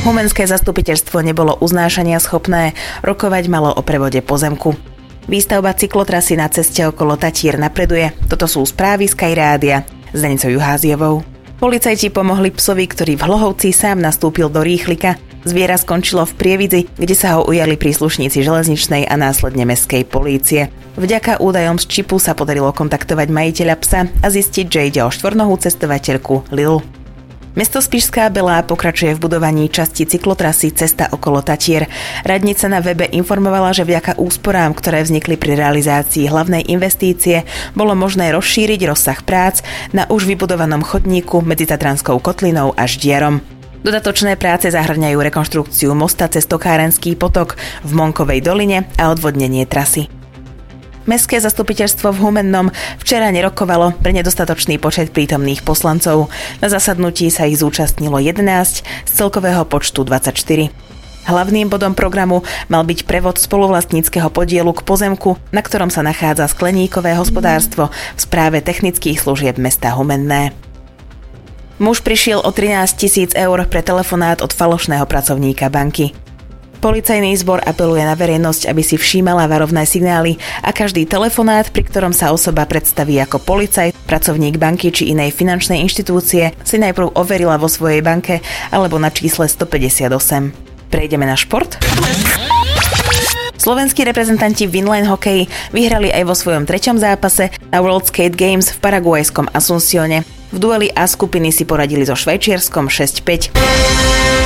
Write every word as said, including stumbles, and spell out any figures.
Humenské zastupiteľstvo nebolo uznášania schopné, rokovať malo o prevode pozemku. Výstavba cyklotrasy na ceste okolo Tatier napreduje. Toto sú správy Sky Rádia s Denicou Juháziovou. Policajti pomohli psovi, ktorý v Hlohovci sám nastúpil do rýchlika. Zviera skončilo v Prievidzi, kde sa ho ujali príslušníci železničnej a následne mestskej polície. Vďaka údajom z čipu sa podarilo kontaktovať majiteľa psa a zistiť, že ide o štvornohú cestovateľku Lil. Mesto Spišská Belá pokračuje v budovaní časti cyklotrasy Cesta okolo Tatier. Radnica na webe informovala, že vďaka úsporám, ktoré vznikli pri realizácii hlavnej investície, bolo možné rozšíriť rozsah prác na už vybudovanom chodníku medzi Tatranskou kotlinou a Ždiarom. Dodatočné práce zahŕňajú rekonštrukciu mosta cez Tokárenský potok v Monkovej doline a odvodnenie trasy. Mestské zastupiteľstvo v Humennom včera nerokovalo pre nedostatočný počet prítomných poslancov. Na zasadnutí sa ich zúčastnilo jedenásť z celkového počtu dvadsaťštyri. Hlavným bodom programu mal byť prevod spoluvlastníckeho podielu k pozemku, na ktorom sa nachádza skleníkové hospodárstvo v správe technických služieb mesta Humenné. Muž prišiel o trinásť tisíc eur pre telefonát od falošného pracovníka banky. Policajný zbor apeluje na verejnosť, aby si všímala varovné signály a každý telefonát, pri ktorom sa osoba predstaví ako policajt, pracovník banky či inej finančnej inštitúcie, si najprv overila vo svojej banke alebo na čísle stopäťdesiatosem. Prejdeme na šport? Slovenskí reprezentanti v inline hokeji vyhrali aj vo svojom treťom zápase na World Skate Games v paraguajskom Asuncione. V dueli A skupiny si poradili so Švajčiarskom šesť päť.